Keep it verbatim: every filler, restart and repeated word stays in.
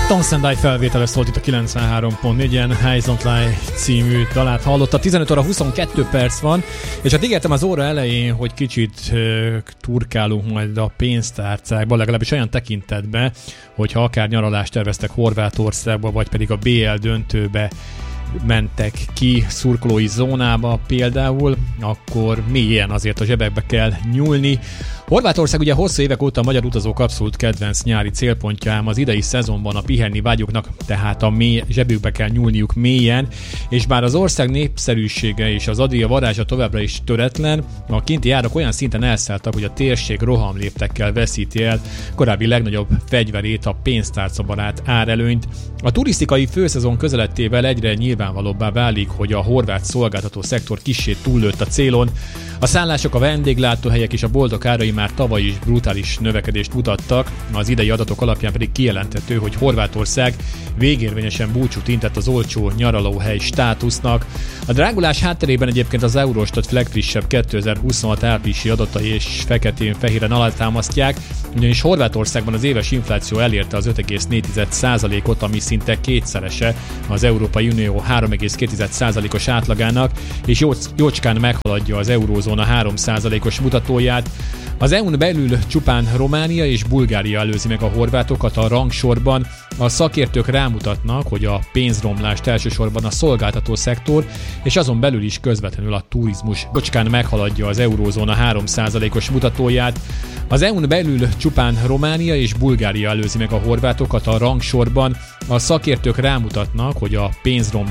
Don't Stand Die felvétele szólt itt a kilencvenhárom pont négyen, Eyes Don't Lie című dalát hallotta. tizenöt óra huszonkettő perc van, és hát ígértem az óra elején, hogy kicsit uh, turkálunk majd a pénztárcákba, legalábbis olyan tekintetben, hogyha akár nyaralást terveztek Horvátországba, vagy pedig a bé el döntőbe mentek ki szurkolói zónába például, akkor mélyen azért a zsebekbe kell nyúlni. Horvátország ugye hosszú évek óta a magyar utazók abszolút kedvenc nyári célpontja, ám az idei szezonban a pihenni vágyóknak tehát a mély zsebükbe kell nyúlniuk mélyen, és bár az ország népszerűsége és az adja varázsa továbbra is töretlen, a kinti árak olyan szinten elszálltak, hogy a térség rohamléptekkel veszíti el korábbi legnagyobb fegyverét, a pénztárcabarát árelőnyt. A turisztikai főszezon közelettével egyre nyilvánvalóbbá válik, hogy a horvát szolgáltató szektor kissé túllőtt a célon. A szállások, a vendéglátóhelyek és a boltok árai már tavaly is brutális növekedést mutattak, az idei adatok alapján pedig kijelenthető, hogy Horvátország végérvényesen búcsút intett az olcsó nyaralóhely státusznak. A drágulás hátterében egyébként az Eurostat legfrissebb kétezer-huszonhat áprilisi adatai és feketén-fehéren alátámasztják, ugyanis Horvátországban az éves infláció elérte az öt egész négy százalékot, ami szinte kétszerese az Európai Unió három egész két százalékos átlagának, és jócskán meghaladja az eurózóna három százalékos mutatóját. Az é u-n belül csupán Románia és Bulgária előzi meg a horvátokat a rangsorban. A szakértők rámutatnak, hogy a pénzromlást elsősorban a szolgáltató szektor, és azon belül is közvetlenül a turizmus jócskán meghaladja az eurózóna három százalékos mutatóját. Az é u-n belül csupán Románia és Bulgária előzi meg a horvátokat a rangsorban. A szakértők rámutatnak, hogy a pénzromlás